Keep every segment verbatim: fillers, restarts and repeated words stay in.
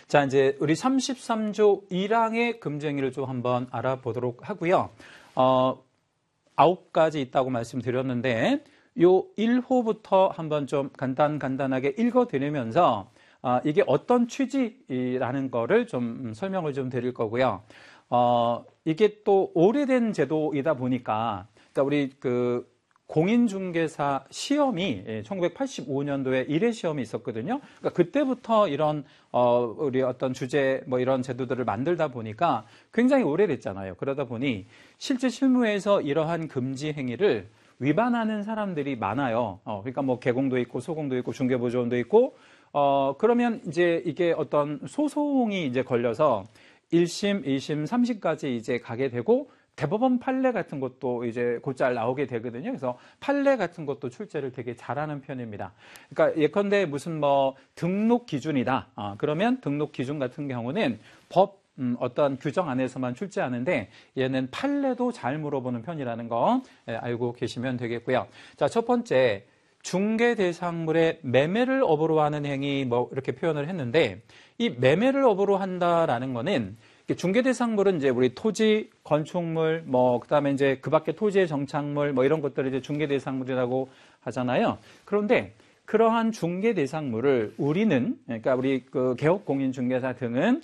자, 이제 우리 삼십삼 조 일 항의 금지행위를 좀 한번 알아보도록 하고요. 어, 아홉 가지 있다고 말씀드렸는데 요 일 호부터 한번 좀 간단 간단하게 읽어드리면서 어, 이게 어떤 취지라는 거를 좀 설명을 좀 드릴 거고요. 어, 이게 또 오래된 제도이다 보니까 그러니까 우리 그 공인중개사 시험이 천구백팔십오 년도에 일 회 시험이 있었거든요. 그러니까 그때부터 이런 어 우리 어떤 주제 뭐 이런 제도들을 만들다 보니까 굉장히 오래됐잖아요. 그러다 보니 실제 실무에서 이러한 금지 행위를 위반하는 사람들이 많아요. 어 그러니까 뭐 개공도 있고 소공도 있고 중개보조원도 있고 어 그러면 이제 이게 어떤 소송이 이제 걸려서 일 심, 이 심, 삼 심까지 이제 가게 되고 대법원 판례 같은 것도 이제 곧잘 나오게 되거든요. 그래서 판례 같은 것도 출제를 되게 잘하는 편입니다. 그러니까 예컨대 무슨 뭐 등록 기준이다. 어, 그러면 등록 기준 같은 경우는 법 음, 어떤 규정 안에서만 출제하는데 얘는 판례도 잘 물어보는 편이라는 거 예, 알고 계시면 되겠고요. 자, 첫 번째 중개 대상물의 매매를 업으로 하는 행위 뭐 이렇게 표현을 했는데 이 매매를 업으로 한다라는 거는 중개 대상물은 이제 우리 토지, 건축물, 뭐 그다음에 이제 그 밖에 토지의 정착물 뭐 이런 것들을 이제 중개 대상물이라고 하잖아요. 그런데 그러한 중개 대상물을 우리는 그러니까 우리 그 개업공인중개사 등은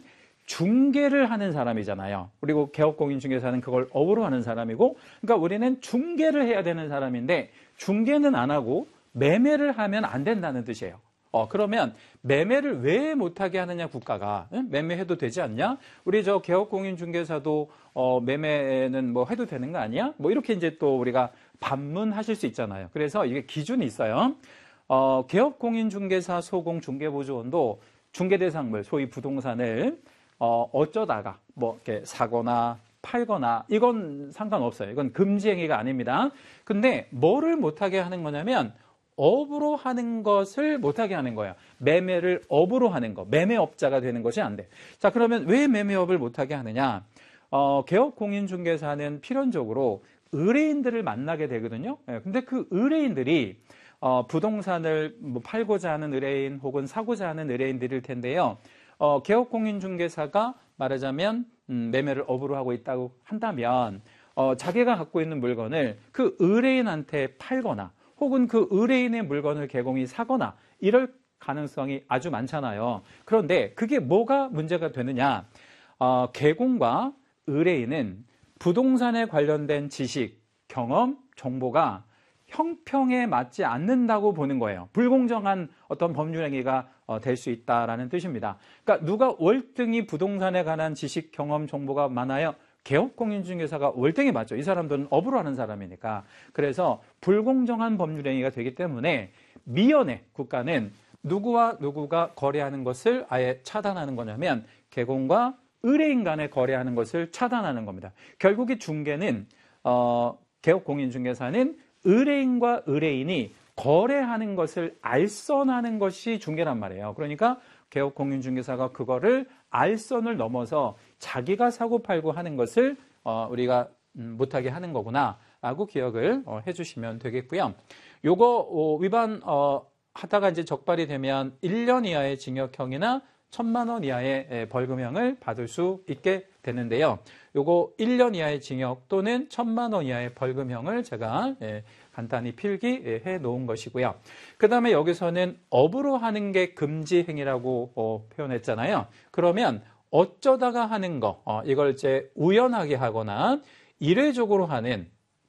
중개를 하는 사람이잖아요. 그리고 개업공인중개사는 그걸 업으로 하는 사람이고, 그러니까 우리는 중개를 해야 되는 사람인데 중개는 안 하고 매매를 하면 안 된다는 뜻이에요. 어, 그러면 매매를 왜 못하게 하느냐, 국가가. 응? 매매해도 되지 않냐? 우리 저 개업공인중개사도, 어, 매매는 뭐 해도 되는 거 아니야? 뭐 이렇게 이제 또 우리가 반문하실 수 있잖아요. 그래서 이게 기준이 있어요. 어, 개업공인중개사 소공 중개보조원도 중개대상물, 소위 부동산을, 어, 어쩌다가 뭐 이렇게 사거나 팔거나 이건 상관없어요. 이건 금지 행위가 아닙니다. 근데 뭐를 못하게 하는 거냐면, 업으로 하는 것을 못하게 하는 거야. 매매를 업으로 하는 거. 매매업자가 되는 것이 안 돼. 자, 그러면 왜 매매업을 못하게 하느냐? 어, 개업공인중개사는 필연적으로 의뢰인들을 만나게 되거든요. 예, 근데 그 의뢰인들이 어, 부동산을 뭐 팔고자 하는 의뢰인 혹은 사고자 하는 의뢰인들일 텐데요. 어, 개업공인중개사가 말하자면 음, 매매를 업으로 하고 있다고 한다면 어, 자기가 갖고 있는 물건을 그 의뢰인한테 팔거나 혹은 그 의뢰인의 물건을 개공이 사거나 이럴 가능성이 아주 많잖아요. 그런데 그게 뭐가 문제가 되느냐? 어, 개공과 의뢰인은 부동산에 관련된 지식, 경험, 정보가 형평에 맞지 않는다고 보는 거예요. 불공정한 어떤 법률행위가 어, 될 수 있다라는 뜻입니다. 그러니까 누가 월등히 부동산에 관한 지식, 경험, 정보가 많아요? 개업공인중개사가 월등히 맞죠. 이 사람들은 업으로 하는 사람이니까. 그래서 불공정한 법률행위가 되기 때문에 미연에 국가는 누구와 누구가 거래하는 것을 아예 차단하는 거냐면 개공과 의뢰인 간에 거래하는 것을 차단하는 겁니다. 결국 이 중개는 어, 개업공인중개사는 의뢰인과 의뢰인이 거래하는 것을 알선하는 것이 중개란 말이에요. 그러니까 개업공인중개사가 그거를 알선을 넘어서 자기가 사고 팔고 하는 것을 어, 우리가 음, 못하게 하는 거구나 라고 기억을 어, 해주시면 되겠고요. 요거 어, 위반 어, 하다가 이제 적발이 되면 일 년 이하의 징역형이나 천만 원 이하의 벌금형을 받을 수 있게 되는데요. 요거 일 년 이하의 징역 또는 천만 원 이하의 벌금형을 제가 예, 간단히 필기해 놓은 것이고요. 그 다음에 여기서는 업으로 하는 게 금지 행위라고 어, 표현했잖아요. 그러면 어쩌다가 하는 거, 어, 이걸 이제 우연하게 하거나 이례적으로 하는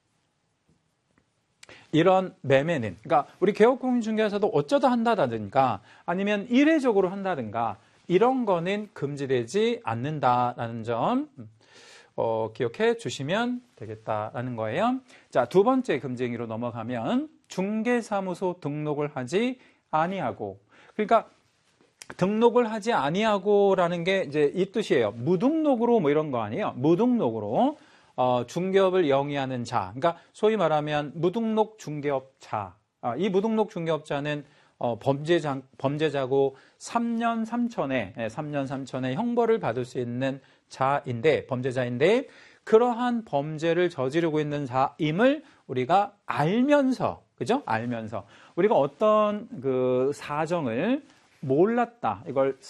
이런 매매는, 그러니까 우리 개업공인중개사도 어쩌다 한다든가 아니면 이례적으로 한다든가 이런 거는 금지되지 않는다라는 점 어, 기억해 주시면 되겠다라는 거예요. 자, 두 번째 금지 행위로 넘어가면 중개사무소 등록을 하지 아니하고, 그러니까 등록을 하지 아니하고라는 게 이제 이 뜻이에요. 무등록으로 뭐 이런 거 아니에요. 무등록으로 어, 중개업을 영위하는 자, 그러니까 소위 말하면 무등록 중개업자. 아, 이 무등록 중개업자는 어, 범죄자, 범죄자고 삼 년 삼천에 예, 삼 년 삼천의 형벌을 받을 수 있는 자인데, 범죄자인데 그러한 범죄를 저지르고 있는 자임을 우리가 알면서, 그죠? 알면서 우리가 어떤 그 사정을 몰랐다, 이걸